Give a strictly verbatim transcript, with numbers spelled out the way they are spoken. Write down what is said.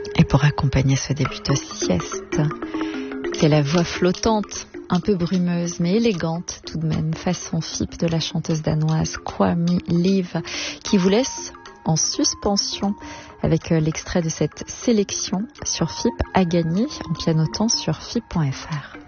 Et pour accompagner ce début de sieste, c'est la voix flottante, un peu brumeuse, mais élégante tout de même, façon F I P de la chanteuse danoise Kwame Liv, qui vous laisse en suspension avec l'extrait de cette sélection sur F I P à gagner en pianotant sur F I P point F R.